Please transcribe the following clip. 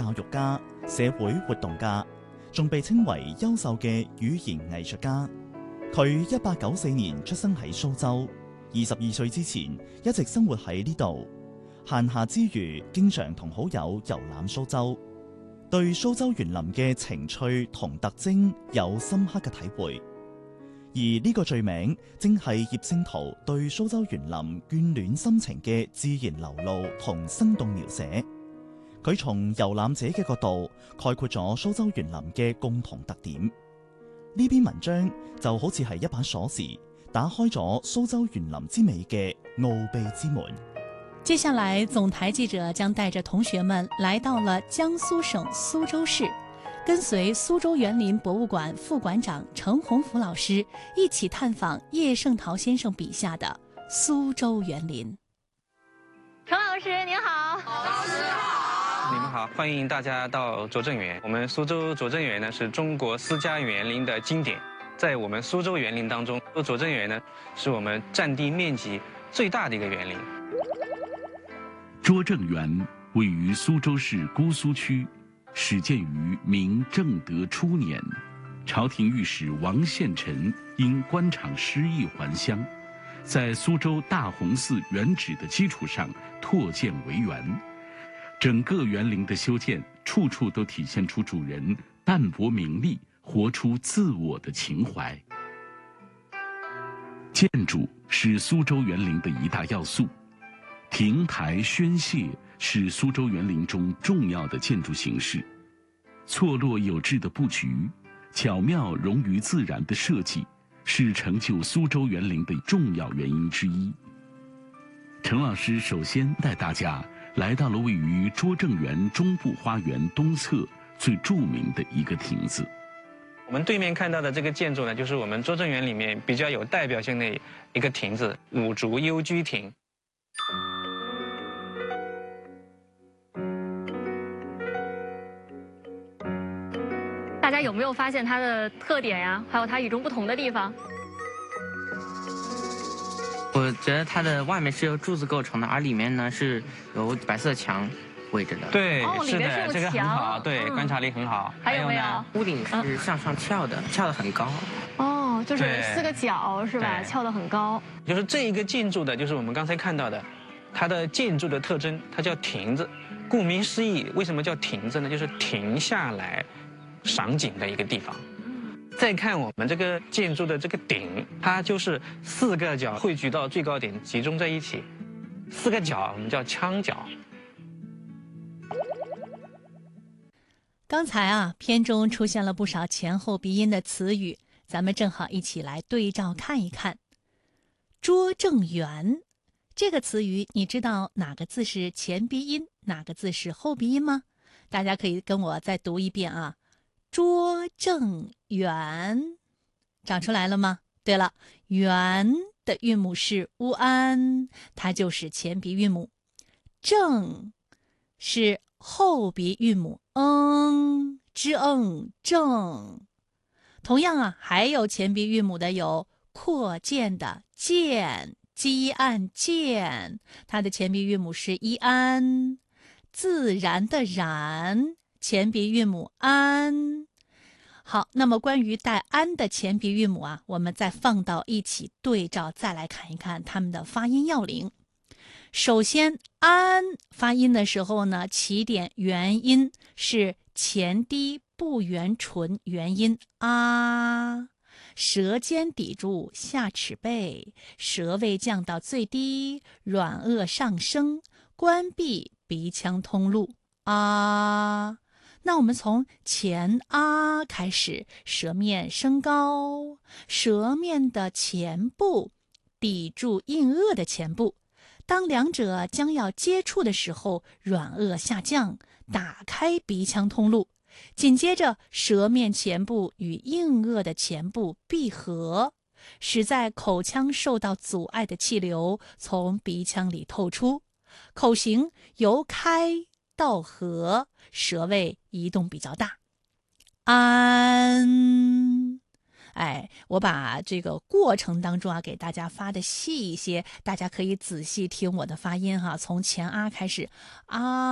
教育家、社會活動家，仲被稱為優秀嘅語言藝術家。佢1894年出生喺蘇州，22歲之前一直生活喺呢度。閒暇之餘，經常同好友遊覽蘇州，對蘇州園林嘅情趣同特徵有深刻嘅體會。而呢個序名正係葉聖陶對蘇州園林眷戀心情嘅自然流露同生動描寫。佢從遊覽者嘅角度概括咗蘇州園林嘅共同特點。呢篇文章就好似係一把鎖匙，打開咗蘇州園林之美嘅奧秘之門。 接下來，總台記者將帶着同學們來到了江蘇省蘇州市，跟隨蘇州園林博物館副館長程洪福老師一起探訪葉聖陶先生筆下的蘇州園林。 程老師您好。 老師好。你們好，歡迎大家到拙政園。我們蘇州拙政園呢是中國私家園林的經典，在我們蘇州園林當中，拙政園呢是我們佔地面積最大的一個園林。 拙政園位於蘇州市姑蘇區，始建於明正德初年，朝廷御史王獻臣因官場失意還鄉，在蘇州大洪寺原址的基礎上拓建為園。整個園林的修建，處處都體現出主人淡泊名利、活出自我的情懷。建築是蘇州園林的一大要素。亭台軒榭是蘇州園林中重要的建築形式，錯落有致的佈局，巧妙融於自然的設計，是成就蘇州園林的重要原因之一。程老師首先帶大家來到了位於拙政園中部花園東側最著名的一個亭子。 我們對面看到的這個建築呢，就是我們拙政園裡面比較有代表性的一個亭子——五竹幽居亭。 大家有沒有發現它的特點呀？還有它與眾不同的地方？ 我覺得它的外面是由柱子構成的，而裡面呢是由白色牆圍着的。 對，是的， 裡面是個牆， 這個很好，對，觀察力很好。 還有沒有？ 屋頂是向上翹的，翹得很高。 哦，就是4個角是吧？翹得很高。 就是這一個建築的，就是我們剛才看到的，它的建築的特徵，它叫亭子。顧名思義，為什麼叫亭子呢？就是停下來賞景的一個地方。再看我們這個建築的這個頂，它就是4個角匯聚到最高點，集中在一起。4個角我們叫腔角。 剛才啊，片中出現了不少前後鼻音的詞語，咱們正好一起來對照看一看。拙政園這個詞語，你知道哪個字是前鼻音，哪個字是後鼻音嗎？大家可以跟我再讀一遍啊。拙政園，長出來了嗎？對了，園的韻母是烏安，它就是前鼻韻母。政是後鼻韻母正。同樣啊，還有前鼻韻母的有擴建的建，積案建，它的前鼻韻母是一安。自然的然，前鼻韻母安。好，那麼關於帶安的前鼻韻母啊，我們再放到一起對照，再來看一看它們的發音要領。首先，安發音的時候呢，起點元音是前低不圓唇元音啊，舌尖抵住下齒背，舌位降到最低，軟腭上升，關閉鼻腔通路啊。那我們從前啊開始，舌面升高，舌面的前部抵住硬腭的前部，當兩者將要接觸的時候，軟腭下降，打開鼻腔通路，緊接着舌面前部與硬腭的前部閉合，使在口腔受到阻礙的氣流從鼻腔裡透出，口型由開到合，舌位移動比較大。安，我把這個過程當中啊，給大家發的細一些，大家可以仔細聽我的發音哈，從前啊開始啊。